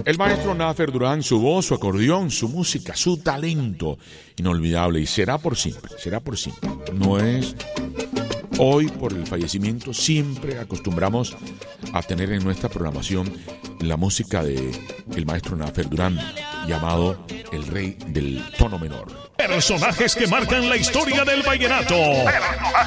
El maestro Nafer Durán, su voz, su acordeón, su música, su talento inolvidable, y será por siempre, no es hoy por el fallecimiento. Siempre acostumbramos a tener en nuestra programación la música de el maestro Nafer Durán, llamado el rey del tono menor. Personajes que marcan la historia del vallenato.